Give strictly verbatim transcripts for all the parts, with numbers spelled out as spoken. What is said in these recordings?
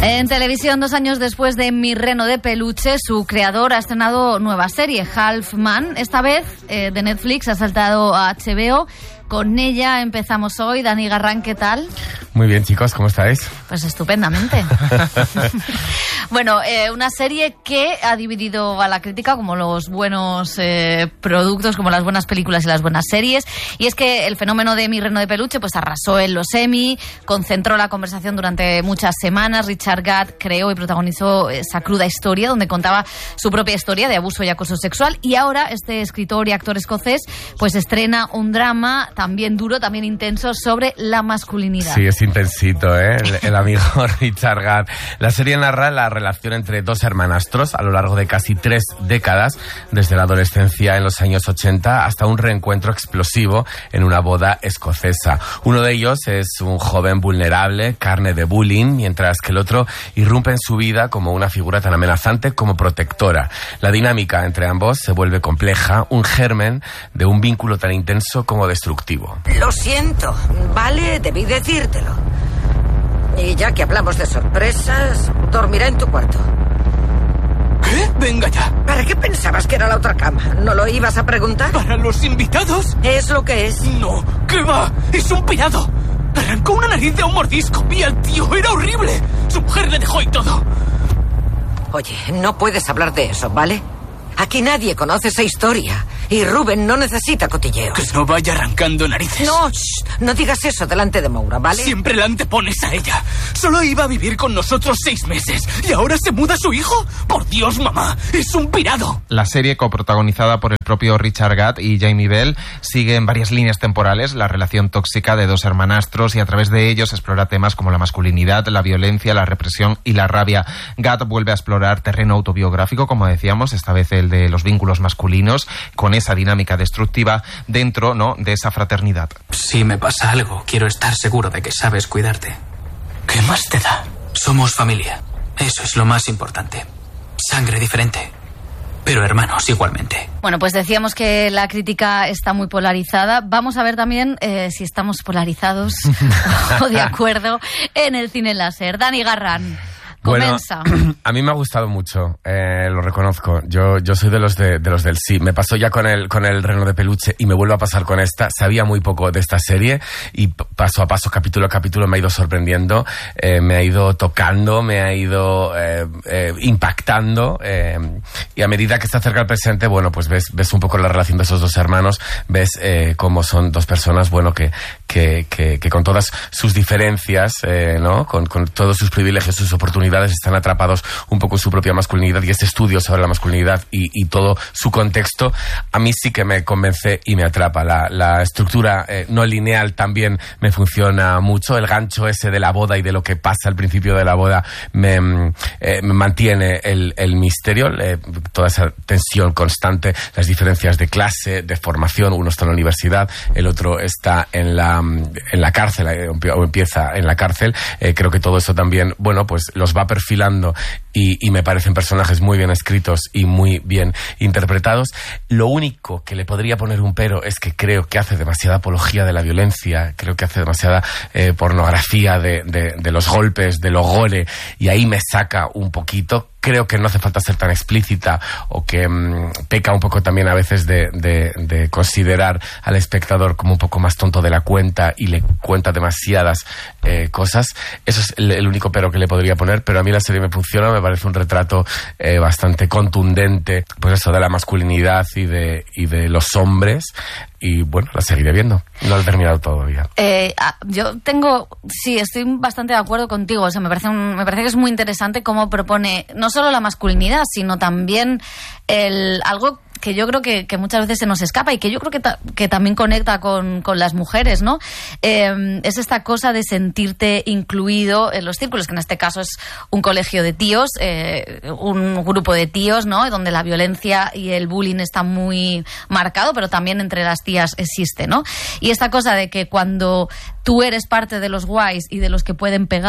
En televisión, dos años después de Mi reno de peluche, su creador ha estrenado nueva serie, Half Man. Esta vez eh, de Netflix ha saltado a H B O. Con ella empezamos hoy. Dani Garrán, ¿qué tal? Muy bien, chicos, ¿cómo estáis? Pues estupendamente. Bueno, eh, una serie que ha dividido a la crítica como los buenos eh, productos, como las buenas películas y las buenas series. Y es que el fenómeno de Mi reno de peluche pues arrasó en los Emmy, concentró la conversación durante muchas semanas. Richard Gadd creó y protagonizó esa cruda historia donde contaba su propia historia de abuso y acoso sexual. Y ahora este escritor y actor escocés pues estrena un drama también duro, también intenso, sobre la masculinidad. Sí, es intensito, ¿eh? El, el amigo Richard Gadd. La serie narra la relación entre dos hermanastros a lo largo de casi tres décadas, desde la adolescencia en los años ochenta hasta un reencuentro explosivo en una boda escocesa. Uno de ellos es un joven vulnerable, carne de bullying, mientras que el otro irrumpe en su vida como una figura tan amenazante como protectora. La dinámica entre ambos se vuelve compleja, un germen de un vínculo tan intenso como destructivo. Lo siento, vale, debí decírtelo. Y ya que hablamos de sorpresas, dormirá en tu cuarto. ¿Qué? Venga ya. ¿Para qué pensabas que era la otra cama? ¿No lo ibas a preguntar? ¿Para los invitados? Es lo que es. No, ¿qué va? Es un pirado. Arrancó una nariz de un mordisco y al tío era horrible. Su mujer le dejó y todo. Oye, no puedes hablar de eso, ¿vale? Aquí nadie conoce esa historia. Y Rubén no necesita cotilleos. Que no vaya arrancando narices. No, shh, no digas eso delante de Maura, ¿vale? Siempre la antepones a ella. Solo iba a vivir con nosotros seis meses. ¿Y ahora se muda su hijo? Por Dios, mamá, es un pirado. La serie, coprotagonizada por el propio Richard Gadd y Jamie Bell, sigue en varias líneas temporales la relación tóxica de dos hermanastros y a través de ellos explora temas como la masculinidad, la violencia, la represión y la rabia. Gadd vuelve a explorar terreno autobiográfico, como decíamos, esta vez el de los vínculos masculinos, con esa dinámica destructiva dentro, ¿no?, de esa fraternidad. Si me pasa algo, quiero estar seguro de que sabes cuidarte. ¿Qué más te da? Somos familia. Eso es lo más importante. Sangre diferente, pero hermanos igualmente. Bueno, pues decíamos que la crítica está muy polarizada. Vamos a ver también eh, si estamos polarizados o de acuerdo en el cine láser. Dani Garrán. Bueno, a mí me ha gustado mucho, eh, lo reconozco. Yo yo soy de los de, de los del sí. Me pasó ya con el con el reno de peluche y me vuelvo a pasar con esta. Sabía muy poco de esta serie y paso a paso, capítulo a capítulo, me ha ido sorprendiendo, eh, me ha ido tocando, me ha ido eh, eh, impactando. Eh, y a medida que está cerca el presente, bueno, pues ves ves un poco la relación de esos dos hermanos, ves eh, cómo son dos personas, bueno, que que que, que con todas sus diferencias, eh, ¿no? Con, con todos sus privilegios, sus oportunidades, están atrapados un poco en su propia masculinidad, y este estudio sobre la masculinidad y, y todo su contexto a mí sí que me convence y me atrapa. La, la estructura eh, no lineal también me funciona mucho. El gancho ese de la boda y de lo que pasa al principio de la boda me, eh, me mantiene el, el misterio, eh, toda esa tensión constante, las diferencias de clase, de formación. Uno está en la universidad, el otro está en la, en la cárcel, eh, o empieza en la cárcel. Eh, creo que todo eso también, bueno, pues los va perfilando y, y me parecen personajes muy bien escritos y muy bien interpretados. Lo único que le podría poner un pero es que creo que hace demasiada apología de la violencia, creo que hace demasiada eh, pornografía de, de, de los golpes, de lo gore, y ahí me saca un poquito. Creo que no hace falta ser tan explícita, o que mmm, peca un poco también a veces de, de, de considerar al espectador como un poco más tonto de la cuenta y le cuenta demasiadas eh, cosas. Eso es el, el único pero que le podría poner, pero a mí la serie me funciona, me parece un retrato eh, bastante contundente, pues eso, de la masculinidad y de, y de los hombres. Y bueno, la seguiré viendo. No lo he terminado todavía. Eh, yo tengo... Sí, estoy bastante de acuerdo contigo. O sea, me parece, un, me parece que es muy interesante cómo propone no solo la masculinidad, sino también el algo que yo creo que, que muchas veces se nos escapa y que yo creo que, ta, que también conecta con, con las mujeres, ¿no? Eh, es esta cosa de sentirte incluido en los círculos, que en este caso es un colegio de tíos, eh, un grupo de tíos, ¿no? Donde la violencia y el bullying está muy marcado, pero también entre las tías existe, ¿no? Y esta cosa de que cuando tú eres parte de los guays y de los que pueden pegar,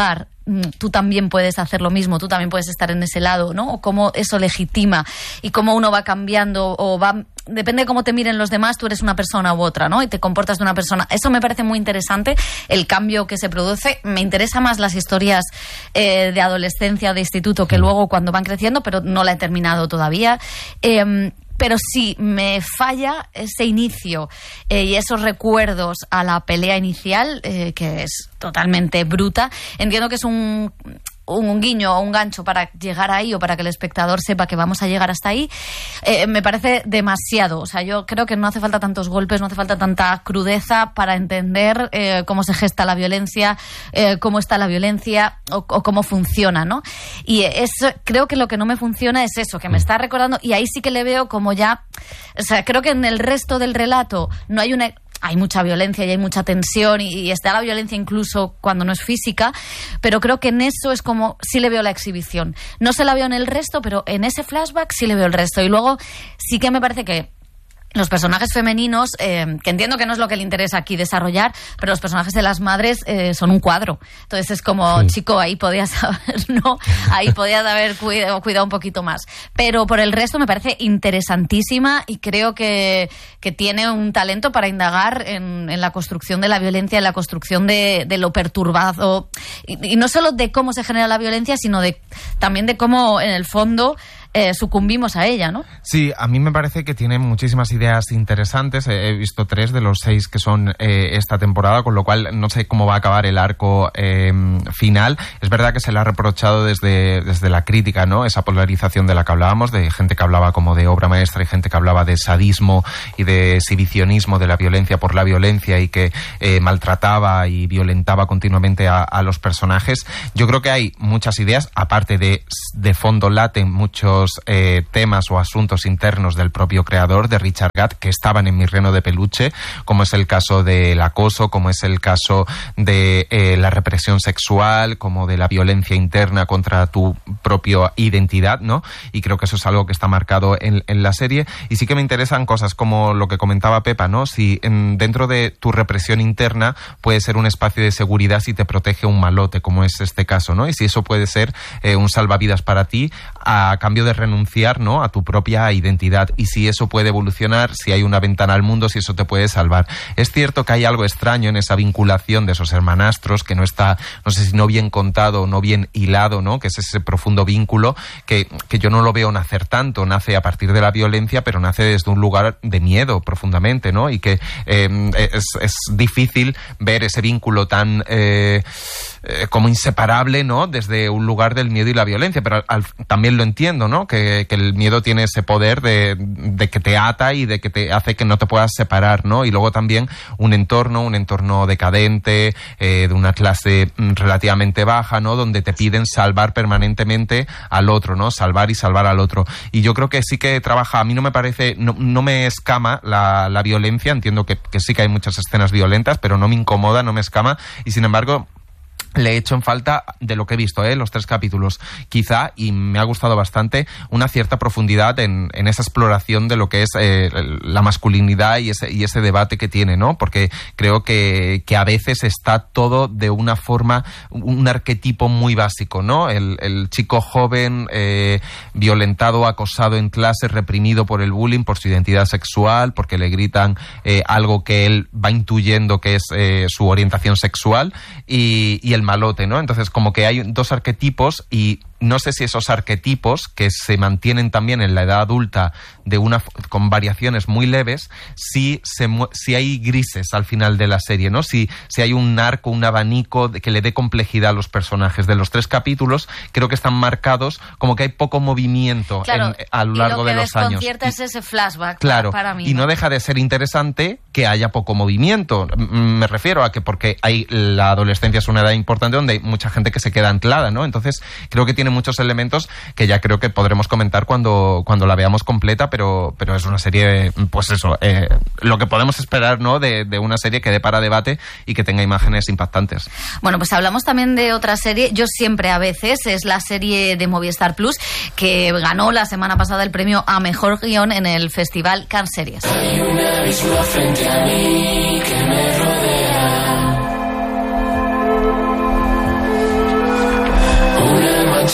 tú también puedes hacer lo mismo, tú también puedes estar en ese lado, ¿no? O cómo eso legitima y cómo uno va cambiando o va... Depende de cómo te miren los demás, tú eres una persona u otra, ¿no? Y te comportas de una persona. Eso me parece muy interesante, el cambio que se produce. Me interesa más las historias eh, de adolescencia, de instituto, que luego cuando van creciendo, pero no la he terminado todavía. Eh, Pero sí, me falla ese inicio eh, y esos recuerdos a la pelea inicial, eh, que es totalmente bruta. Entiendo que es un, un guiño o un gancho para llegar ahí o para que el espectador sepa que vamos a llegar hasta ahí. Eh, me parece demasiado. O sea, yo creo que no hace falta tantos golpes, no hace falta tanta crudeza para entender eh, cómo se gesta la violencia, eh, cómo está la violencia o, o cómo funciona, ¿no? Y eso, creo que lo que no me funciona es eso, que me está recordando, y ahí sí que le veo como ya... O sea, creo que en el resto del relato no hay una... Hay mucha violencia y hay mucha tensión y, y está la violencia incluso cuando no es física, pero creo que en eso es como sí le veo la exhibición. No se la veo en el resto, pero en ese flashback sí le veo el resto. Y luego sí que me parece que los personajes femeninos, eh, que entiendo que no es lo que le interesa aquí desarrollar, pero los personajes de las madres eh, son un cuadro. Entonces es como, sí. chico, ahí podías haber, ¿no? Ahí podías haber cuidado, cuidado un poquito más. Pero por el resto me parece interesantísima y creo que, que tiene un talento para indagar en, en la construcción de la violencia, en la construcción de, de lo perturbado. Y, y no solo de cómo se genera la violencia, sino de también de cómo, en el fondo, Eh, sucumbimos a ella, ¿no? Sí, a mí me parece que tiene muchísimas ideas interesantes. He visto tres de los seis que son eh, esta temporada, con lo cual no sé cómo va a acabar el arco eh, final. Es verdad que se le ha reprochado desde, desde la crítica, ¿no? Esa polarización de la que hablábamos, de gente que hablaba como de obra maestra y gente que hablaba de sadismo y de exhibicionismo de la violencia por la violencia y que eh, maltrataba y violentaba continuamente a, a los personajes. Yo creo que hay muchas ideas, aparte de, de fondo laten muchos Eh, temas o asuntos internos del propio creador, de Richard Gatt, que estaban en Mi Reno de Peluche, como es el caso del acoso, como es el caso de eh, la represión sexual, como de la violencia interna contra tu propia identidad, ¿no? Y creo que eso es algo que está marcado en, en la serie. Y sí que me interesan cosas como lo que comentaba Pepa, ¿no? Si en, dentro de tu represión interna puede ser un espacio de seguridad si te protege un malote, como es este caso, ¿no? Y si eso puede ser eh, un salvavidas para ti a cambio de renunciar, ¿no?, a tu propia identidad, y si eso puede evolucionar, si hay una ventana al mundo, si eso te puede salvar. Es cierto que hay algo extraño en esa vinculación de esos hermanastros, que no está, no sé si no bien contado o no bien hilado, ¿no?, que es ese profundo vínculo que, que yo no lo veo nacer tanto, nace a partir de la violencia, pero nace desde un lugar de miedo profundamente, ¿no?, y que eh, es, es difícil ver ese vínculo tan eh, eh, como inseparable, ¿no?, desde un lugar del miedo y la violencia, pero al, al, también lo entiendo, ¿no?, Que, que el miedo tiene ese poder de, de que te ata y de que te hace que no te puedas separar, ¿no? Y luego también un entorno, un entorno decadente, eh, de una clase relativamente baja, ¿no?, donde te piden salvar permanentemente al otro, ¿no? Salvar y salvar al otro. Y yo creo que sí que trabaja, a mí no me parece, no, no me escama la, la violencia, entiendo que, que sí que hay muchas escenas violentas, pero no me incomoda, no me escama, y sin embargo le he hecho en falta, de lo que he visto, ¿eh?, los tres capítulos, quizá, y me ha gustado bastante, una cierta profundidad en, en esa exploración de lo que es eh, la masculinidad y ese, y ese debate que tiene, ¿no? Porque creo que, que a veces está todo de una forma, un arquetipo muy básico, ¿no? El, el chico joven, eh, violentado, acosado en clase, reprimido por el bullying, por su identidad sexual, porque le gritan eh, algo que él va intuyendo que es eh, su orientación sexual, y, y el malote, ¿no? Entonces, como que hay dos arquetipos, y no sé si esos arquetipos, que se mantienen también en la edad adulta de una con variaciones muy leves, si, se, si hay grises al final de la serie, ¿no? Si, si hay un arco, un abanico de, que le dé complejidad a los personajes. De los tres capítulos, creo que están marcados como que hay poco movimiento, claro, en, a lo largo de los años. Y lo que desconcierta es ese flashback, claro, para mí, y ¿no? no deja de ser interesante que haya poco movimiento. Me refiero a que porque hay la adolescencia es una edad importante donde hay mucha gente que se queda anclada, ¿no? Entonces, creo que tiene muchos elementos que ya creo que podremos comentar cuando, cuando la veamos completa, pero, pero es una serie, pues eso, eh, lo que podemos esperar, ¿no?, de, de una serie que dé para debate y que tenga imágenes impactantes. Bueno, pues hablamos también de otra serie, Yo siempre a veces, es la serie de Movistar Plus, que ganó la semana pasada el premio a Mejor Guión en el Festival Cannes Series. Hay un abismo frente a mí que me rodea.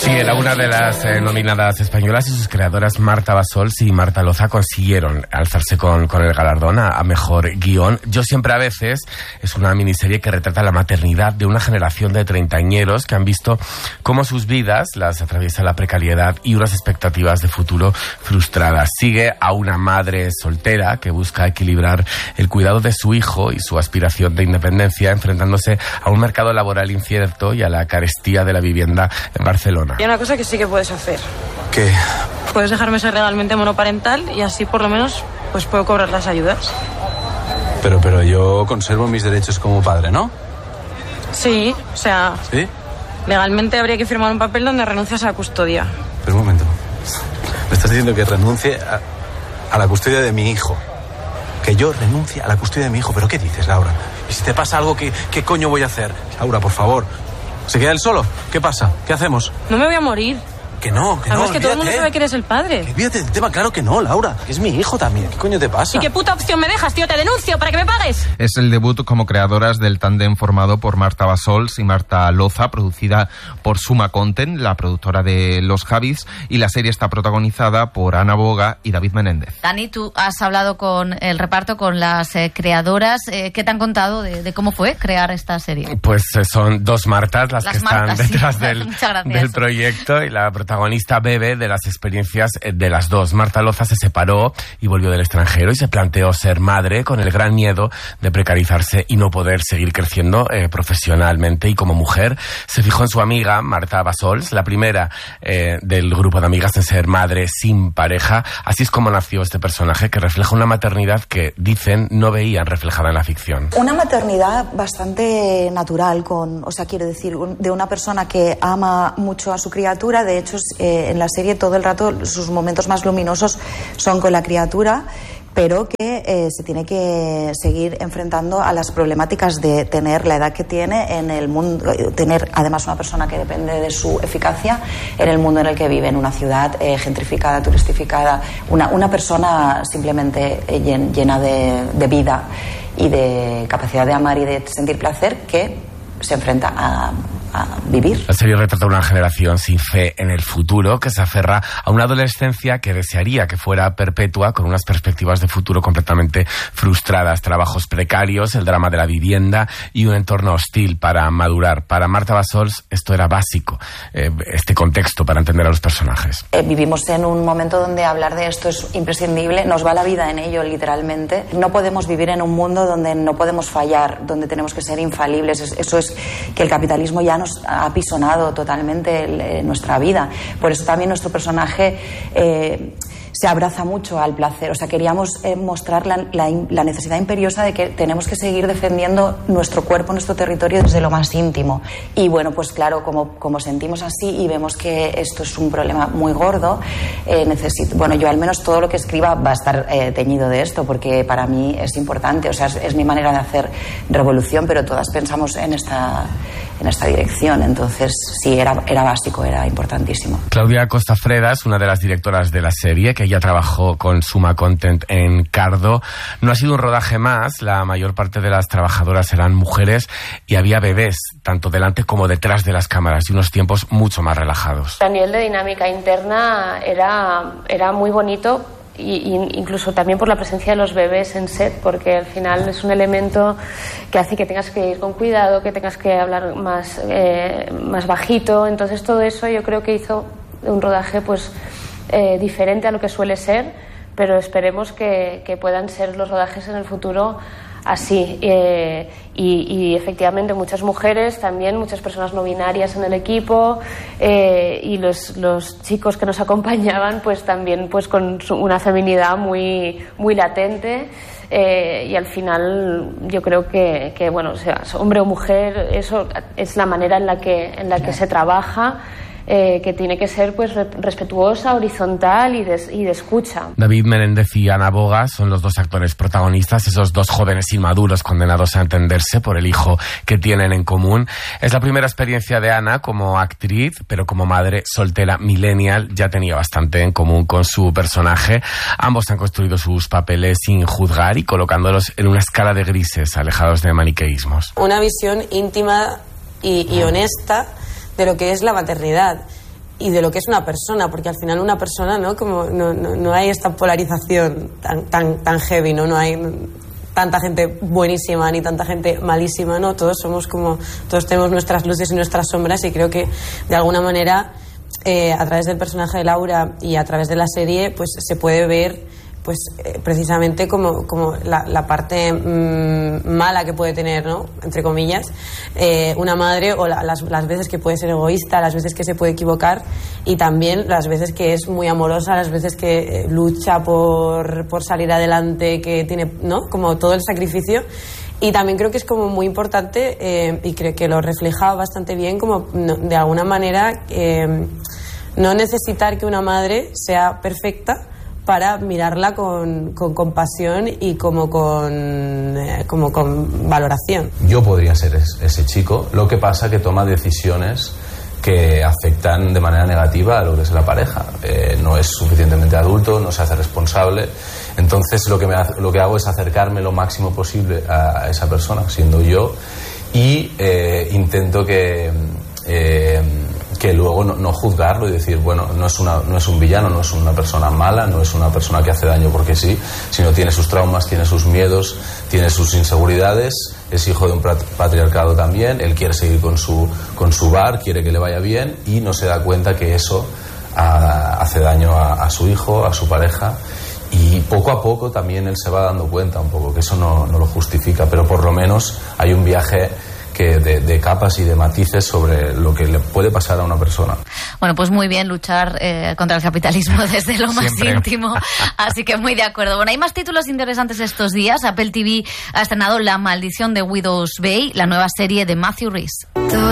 Sí, era una de las eh, nominadas españolas y sus creadoras Marta Bassols y Marta Loza consiguieron alzarse con, con el galardón a, a mejor guión. Yo siempre a veces es una miniserie que retrata la maternidad de una generación de treintañeros que han visto cómo sus vidas las atraviesa la precariedad y unas expectativas de futuro frustradas. Sigue a una madre soltera que busca equilibrar el cuidado de su hijo y su aspiración de independencia enfrentándose a un mercado laboral incierto y a la carestía de la vivienda en Barcelona. Hay una cosa que sí que puedes hacer. ¿Qué? Puedes dejarme ser legalmente monoparental y así por lo menos pues puedo cobrar las ayudas. Pero, pero yo conservo mis derechos como padre, ¿no? Sí, o sea... ¿Sí? Legalmente habría que firmar un papel donde renuncias a la custodia. Pero un momento. Me estás diciendo que renuncie a, a la custodia de mi hijo. Que yo renuncie a la custodia de mi hijo. ¿Pero qué dices, Laura? ¿Y si te pasa algo, qué, qué coño voy a hacer? Laura, por favor. ¿Se queda él solo? ¿Qué pasa? ¿Qué hacemos? No me voy a morir. Que no, que Además no, que todo el mundo sabe que eres el padre. Olvídate del tema, claro que no, Laura. Que es mi hijo también. ¿Qué coño te pasa? ¿Y qué puta opción me dejas, tío? Te denuncio para que me pagues. Es el debut como creadoras del tándem formado por Marta Bassols y Marta Loza, producida por Suma Content, la productora de Los Javis, y la serie está protagonizada por Ana Boga y David Menéndez. Dani, tú has hablado con el reparto, con las eh, creadoras. Eh, ¿Qué te han contado de, de cómo fue crear esta serie? Pues eh, son dos Martas las, las que Martas, están detrás sí. del, Muchas gracias. del proyecto, y la protagonista bebe de las experiencias de las dos. Marta Loza se separó y volvió del extranjero y se planteó ser madre con el gran miedo de precarizarse y no poder seguir creciendo eh, profesionalmente, y como mujer se fijó en su amiga Marta Bassols, la primera eh, del grupo de amigas en ser madre sin pareja. Así es como nació este personaje que refleja una maternidad que, dicen, no veían reflejada en la ficción. Una maternidad bastante natural, con, o sea, quiero decir, de una persona que ama mucho a su criatura. De hecho, eh, en la serie todo el rato sus momentos más luminosos son con la criatura, pero que eh, se tiene que seguir enfrentando a las problemáticas de tener la edad que tiene en el mundo, tener además una persona que depende de su eficacia en el mundo en el que vive, en una ciudad eh, gentrificada, turistificada, una, una persona simplemente eh, llena de, de vida y de capacidad de amar y de sentir placer, que se enfrenta a, a vivir. La serie retrata una generación sin fe en el futuro que se aferra a una adolescencia que desearía que fuera perpetua, con unas perspectivas de futuro completamente frustradas, trabajos precarios, el drama de la vivienda y un entorno hostil para madurar. Para Marta Bassols esto era básico, eh, este contexto para entender a los personajes. Eh, vivimos en un momento donde hablar de esto es imprescindible, nos va la vida en ello, literalmente. No podemos vivir en un mundo donde no podemos fallar, donde tenemos que ser infalibles. Eso es que el capitalismo ya nos ha apisonado totalmente el, eh, nuestra vida. Por eso también nuestro personaje eh, se abraza mucho al placer. O sea, queríamos eh, mostrar la, la, la necesidad imperiosa de que tenemos que seguir defendiendo nuestro cuerpo, nuestro territorio desde lo más íntimo. Y bueno, pues claro, como, como sentimos así y vemos que esto es un problema muy gordo, eh, necesito, bueno, yo al menos todo lo que escriba va a estar eh, teñido de esto, porque para mí es importante. O sea, es, es mi manera de hacer revolución, pero todas pensamos en esta, en esta dirección. Entonces, sí, era, era básico, era importantísimo. Claudia Costa Fredas, una de las directoras de la serie, que ella trabajó con Suma Content en Cardo. No ha sido un rodaje más, la mayor parte de las trabajadoras eran mujeres y había bebés, tanto delante como detrás de las cámaras, y unos tiempos mucho más relajados. A nivel de dinámica interna era, era muy bonito, y, y incluso también por la presencia de los bebés en set, porque al final es un elemento que hace que tengas que ir con cuidado, que tengas que hablar más, eh, más bajito. Entonces todo eso yo creo que hizo un rodaje pues Eh, diferente a lo que suele ser, pero esperemos que, que puedan ser los rodajes en el futuro así. Eh, y, y efectivamente muchas mujeres, también muchas personas no binarias en el equipo, eh, y los, los chicos que nos acompañaban pues también pues con su, una feminidad muy, muy latente. Eh, y al final yo creo que, que bueno, o sea, hombre o mujer, eso es la manera en la que, en la que se trabaja. Eh, que tiene que ser pues respetuosa, horizontal y de, y de escucha. David Menéndez y Ana Boga son los dos actores protagonistas, esos dos jóvenes inmaduros condenados a entenderse por el hijo que tienen en común. Es la primera experiencia de Ana como actriz, pero como madre soltera millennial ya tenía bastante en común con su personaje. Ambos han construido sus papeles sin juzgar y colocándolos en una escala de grises, alejados de maniqueísmos. Una visión íntima y, y honesta de lo que es la maternidad. y de lo que es una persona, porque al final una persona, ¿no? Como no, no, no hay esta polarización tan, tan, tan heavy, ¿no? No hay tanta gente buenísima ni tanta gente malísima, ¿no? Todos somos como, todos tenemos nuestras luces y nuestras sombras, y creo que de alguna manera eh, a través del personaje de Laura y a través de la serie pues se puede ver pues eh, precisamente como, como la, la parte mmm, mala que puede tener, ¿no? Entre comillas, eh, una madre, o la, las, las veces que puede ser egoísta, las veces que se puede equivocar, y también las veces que es muy amorosa, las veces que eh, lucha por, por salir adelante, que tiene, ¿no? Como todo el sacrificio. Y también creo que es como muy importante, eh, y creo que lo refleja bastante bien, como no, de alguna manera eh, no necesitar que una madre sea perfecta para mirarla con, con compasión y como con, eh, como con valoración. Yo podría ser es, ese chico, lo que pasa que toma decisiones que afectan de manera negativa a lo que es la pareja. Eh, no es suficientemente adulto, no se hace responsable. Entonces lo que, me hace, lo que hago es acercarme lo máximo posible a, a esa persona, siendo yo, y eh, intento que... Eh, que luego no, no juzgarlo y decir, bueno, no es, una, no es un villano, no es una persona mala, no es una persona que hace daño porque sí, sino tiene sus traumas, tiene sus miedos, tiene sus inseguridades, es hijo de un patriarcado también, él quiere seguir con su, con su bar, quiere que le vaya bien, y no se da cuenta que eso a, hace daño a, a su hijo, a su pareja. Y poco a poco también él se va dando cuenta un poco que eso no, no lo justifica, pero por lo menos hay un viaje que de, de capas y de matices sobre lo que le puede pasar a una persona. Bueno, pues muy bien luchar eh, contra el capitalismo desde lo más Siempre. íntimo, así que muy de acuerdo. Bueno, hay más títulos interesantes estos días. Apple T V ha estrenado La maldición de Widow's Bay, la nueva serie de Matthew Rhys.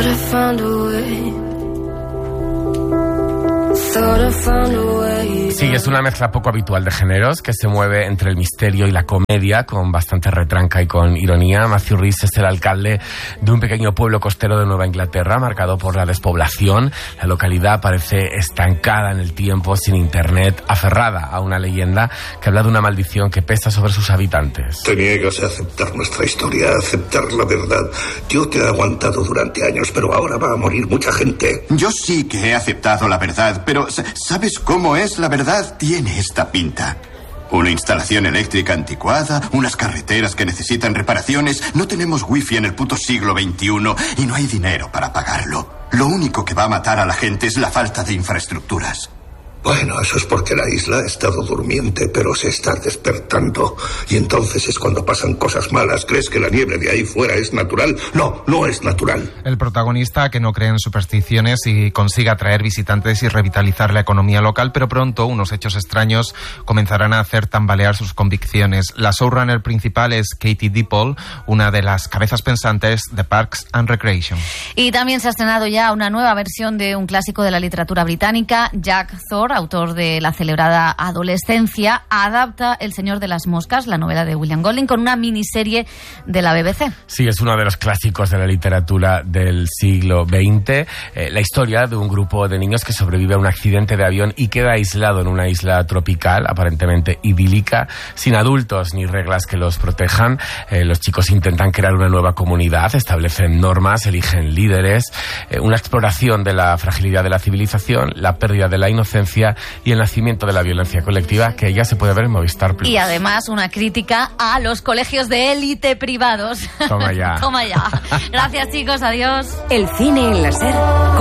Sí, es una mezcla poco habitual de géneros que se mueve entre el misterio y la comedia con bastante retranca y con ironía. Matthew Rhys es el alcalde de un pequeño pueblo costero de Nueva Inglaterra marcado por la despoblación. La localidad parece estancada en el tiempo, sin internet, aferrada a una leyenda que habla de una maldición que pesa sobre sus habitantes. Te niegas a aceptar nuestra historia, a aceptar la verdad. Yo te he aguantado durante años, pero ahora va a morir mucha gente. Yo sí que he aceptado la verdad, pero ¿sabes cómo es la verdad? Tiene esta pinta. Una instalación eléctrica anticuada, unas carreteras que necesitan reparaciones, no tenemos wifi en el puto siglo veintiuno y no hay dinero para pagarlo. Lo único que va a matar a la gente es la falta de infraestructuras. Bueno, eso es porque la isla ha estado durmiente, pero se está despertando. Y entonces es cuando pasan cosas malas. ¿Crees que la nieve de ahí fuera es natural? No, no es natural. El protagonista, que no cree en supersticiones y consigue atraer visitantes y revitalizar la economía local, pero pronto unos hechos extraños comenzarán a hacer tambalear sus convicciones. La showrunner principal es Katie Dippold, una de las cabezas pensantes de Parks and Recreation. Y también se ha estrenado ya una nueva versión de un clásico de la literatura británica. Jack Thorne, autor de la celebrada Adolescencia, adapta El Señor de las Moscas, la novela de William Golding, con una miniserie de la B B C. Sí, es uno de los clásicos de la literatura del siglo veinte. Eh, la historia de un grupo de niños que sobrevive a un accidente de avión y queda aislado en una isla tropical, aparentemente idílica, sin adultos ni reglas que los protejan. Eh, los chicos intentan crear una nueva comunidad, establecen normas, eligen líderes, eh, una exploración de la fragilidad de la civilización, la pérdida de la inocencia y el nacimiento de la violencia colectiva, que ya se puede ver en Movistar Plus. Y además una crítica a los colegios de élite privados. Toma ya. Toma ya. Gracias, chicos, adiós. El cine en la SER.